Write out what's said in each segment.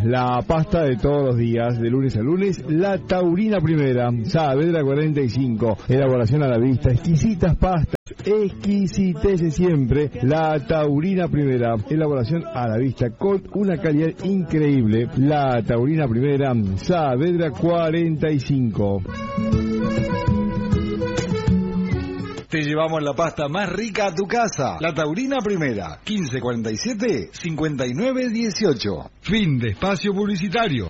la pasta de todos los días, de lunes a lunes, la Taurina Primera, Saavedra 45, elaboración a la vista, exquisitas pastas, exquisitece siempre, la Taurina Primera, elaboración a la vista con una calidad increíble, la Taurina Primera, Saavedra 45. Te llevamos la pasta más rica a tu casa. La Taurina Primera, 1547-5918. Fin de espacio publicitario.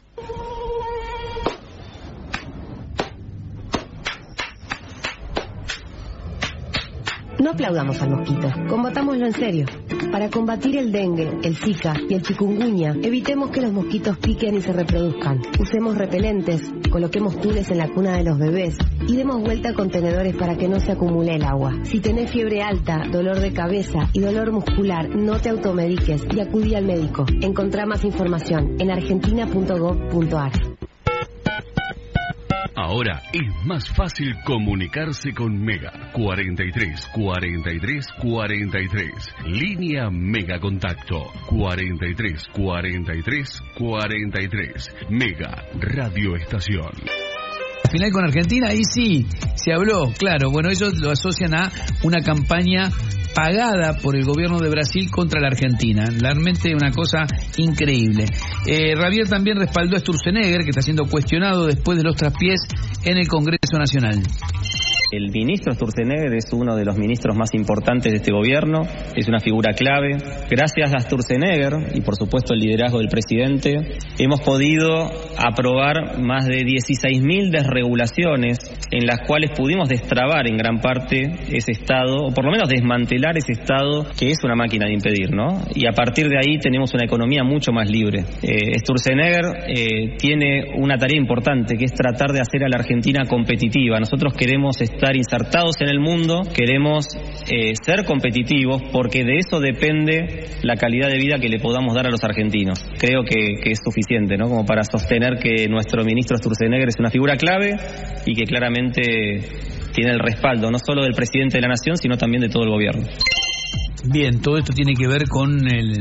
No aplaudamos al mosquito, combatámoslo en serio. Para combatir el dengue, el zika y el chikungunya, evitemos que los mosquitos piquen y se reproduzcan. Usemos repelentes, coloquemos tules en la cuna de los bebés y demos vuelta a contenedores para que no se acumule el agua. Si tenés fiebre alta, dolor de cabeza y dolor muscular, no te automediques y acudí al médico. Encontrá más información en argentina.gov.ar. Ahora es más fácil comunicarse con Mega. 43 43 43. Línea Mega Contacto. 43 43 43. Mega Radio Estación. Final con Argentina, ahí sí, se habló, claro, bueno, ellos lo asocian a una campaña pagada por el gobierno de Brasil contra la Argentina, realmente una cosa increíble. Javier también respaldó a Sturzenegger, que está siendo cuestionado después de los traspiés en el Congreso Nacional. El ministro Sturzenegger es uno de los ministros más importantes de este gobierno, es una figura clave. Gracias a Sturzenegger y por supuesto el liderazgo del presidente, hemos podido aprobar más de 16.000 desregulaciones en las cuales pudimos destrabar en gran parte ese Estado, o por lo menos desmantelar ese Estado que es una máquina de impedir, ¿no? Y a partir de ahí tenemos una economía mucho más libre. Sturzenegger tiene una tarea importante que es tratar de hacer a la Argentina competitiva. Nosotros queremos estar insertados en el mundo, queremos ser competitivos porque de eso depende la calidad de vida que le podamos dar a los argentinos. Creo que es suficiente, ¿no? Como para sostener que nuestro ministro Sturzenegger es una figura clave y que claramente tiene el respaldo no solo del presidente de la Nación, sino también de todo el gobierno. Bien, todo esto tiene que ver con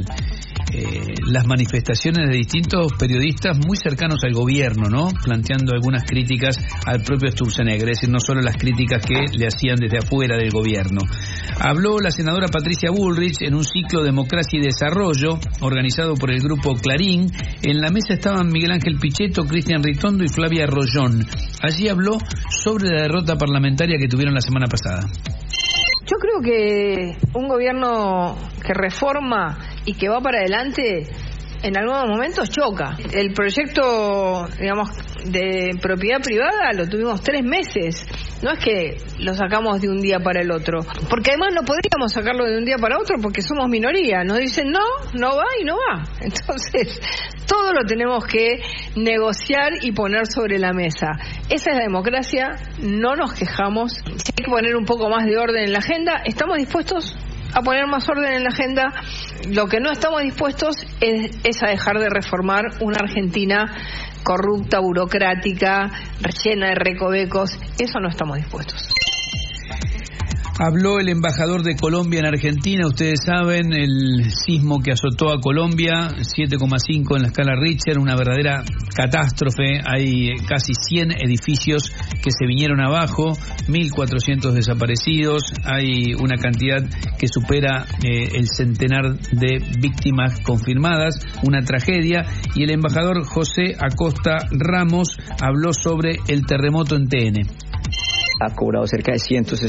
las manifestaciones de distintos periodistas muy cercanos al gobierno, ¿no? Planteando algunas críticas al propio Sturzenegger, es decir, no solo las críticas que le hacían desde afuera del gobierno. Habló la senadora Patricia Bullrich en un ciclo Democracia y Desarrollo organizado por el grupo Clarín. En la mesa estaban Miguel Ángel Pichetto, Cristian Ritondo y Flavia Rollón. Allí habló sobre la derrota parlamentaria que tuvieron la semana pasada. Yo creo que un gobierno que reforma y que va para adelante en algunos momentos choca. El proyecto, digamos, de propiedad privada lo tuvimos 3 meses. No es que lo sacamos de un día para el otro. Porque además no podríamos sacarlo de un día para otro porque somos minoría. Nos dicen no va y no va. Entonces, todo lo tenemos que negociar y poner sobre la mesa. Esa es la democracia, no nos quejamos. Si hay que poner un poco más de orden en la agenda, estamos dispuestos a poner más orden en la agenda. Lo que no estamos dispuestos es a dejar de reformar una Argentina corrupta, burocrática, llena de recovecos. Eso no estamos dispuestos. Habló el embajador de Colombia en Argentina. Ustedes saben, el sismo que azotó a Colombia, 7,5 en la escala Richter, una verdadera catástrofe. Hay casi 100 edificios que se vinieron abajo, 1.400 desaparecidos, hay una cantidad que supera el centenar de víctimas confirmadas, una tragedia. Y el embajador José Acosta Ramos habló sobre el terremoto en TN. Ha cobrado cerca de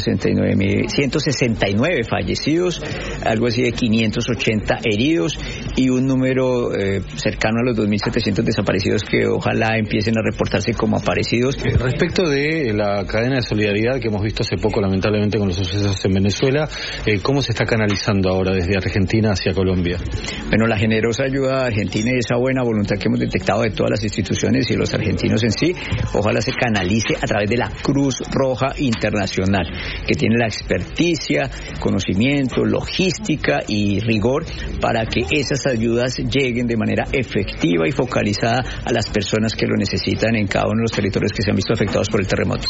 169 fallecidos, algo así de 580 heridos y un número cercano a los 2.700 desaparecidos que ojalá empiecen a reportarse como aparecidos. Respecto de la cadena de solidaridad que hemos visto hace poco lamentablemente con los sucesos en Venezuela, ¿cómo se está canalizando ahora desde Argentina hacia Colombia? Bueno, la generosa ayuda de Argentina y esa buena voluntad que hemos detectado de todas las instituciones y de los argentinos en sí, ojalá se canalice a través de la Cruz Roja Internacional, que tiene la experticia, conocimiento, logística y rigor para que esas ayudas lleguen de manera efectiva y focalizada a las personas que lo necesitan en cada uno de los territorios que se han visto afectados por el terremoto.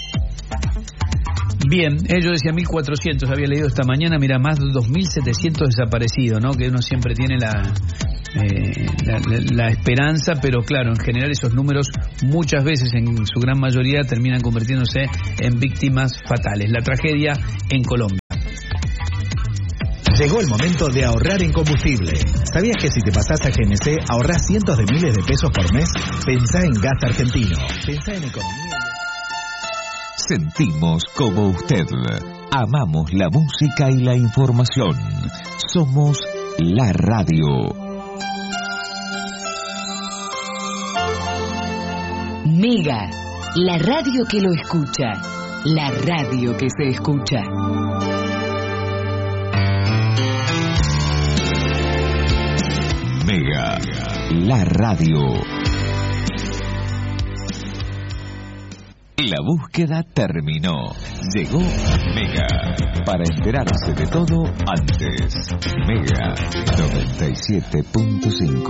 Bien, yo decía 1.400, había leído esta mañana, mira, más de 2.700 desaparecidos, ¿no? Que uno siempre tiene la esperanza, pero claro, en general esos números muchas veces, en su gran mayoría, terminan convirtiéndose en víctimas fatales. La tragedia en Colombia. Llegó el momento de ahorrar en combustible. ¿Sabías que si te pasás a GNC ahorrás cientos de miles de pesos por mes? Pensá en Gas Argentino. Pensá en economía. Sentimos como usted. Amamos la música y la información. Somos la radio. Mega, la radio que lo escucha. La radio que se escucha. Mega, la radio. La búsqueda terminó. Llegó Mega. Para enterarse de todo antes. Mega 97.5.